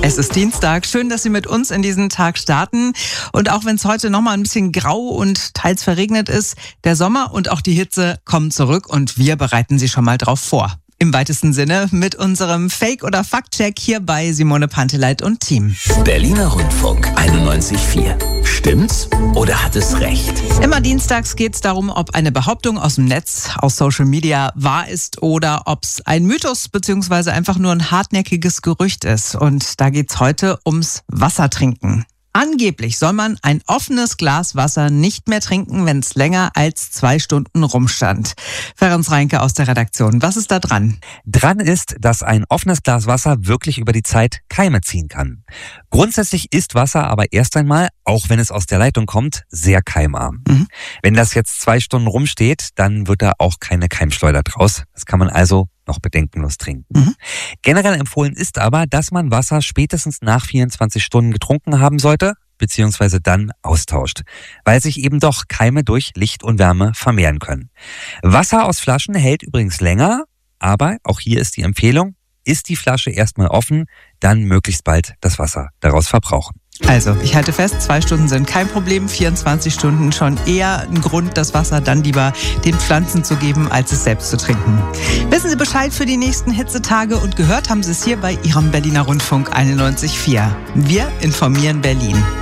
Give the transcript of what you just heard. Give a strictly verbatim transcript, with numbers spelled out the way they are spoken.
Es ist Dienstag. Schön, dass Sie mit uns in diesen Tag starten. Und auch wenn es heute nochmal ein bisschen grau und teils verregnet ist, der Sommer und auch die Hitze kommen zurück und wir bereiten Sie schon mal drauf vor. Im weitesten Sinne mit unserem Fake- oder Fact-Check hier bei Simone Panteleit und Team. Berliner Rundfunk einundneunzig Komma vier. Stimmt's oder hat es recht? Immer dienstags geht es darum, ob eine Behauptung aus dem Netz, aus Social Media wahr ist oder ob es ein Mythos bzw. einfach nur ein hartnäckiges Gerücht ist. Und da geht es heute ums Wassertrinken. Angeblich soll man ein offenes Glas Wasser nicht mehr trinken, wenn es länger als zwei Stunden rumstand. Ferenc Reinke aus der Redaktion. Was ist da dran? Dran ist, dass ein offenes Glas Wasser wirklich über die Zeit Keime ziehen kann. Grundsätzlich ist Wasser aber erst einmal, auch wenn es aus der Leitung kommt, sehr keimarm. Mhm. Wenn das jetzt zwei Stunden rumsteht, dann wird da auch keine Keimschleuder draus. Das kann man also noch bedenkenlos trinken. Mhm. Generell empfohlen ist aber, dass man Wasser spätestens nach vierundzwanzig Stunden getrunken haben sollte, beziehungsweise dann austauscht, weil sich eben doch Keime durch Licht und Wärme vermehren können. Wasser aus Flaschen hält übrigens länger, aber auch hier ist die Empfehlung, ist die Flasche erstmal offen, dann möglichst bald das Wasser daraus verbrauchen. Also, ich halte fest, zwei Stunden sind kein Problem, vierundzwanzig Stunden schon eher ein Grund, das Wasser dann lieber den Pflanzen zu geben, als es selbst zu trinken. Wissen Sie Bescheid für die nächsten Hitzetage und gehört haben Sie es hier bei Ihrem Berliner Rundfunk einundneunzig Komma vier. Wir informieren Berlin.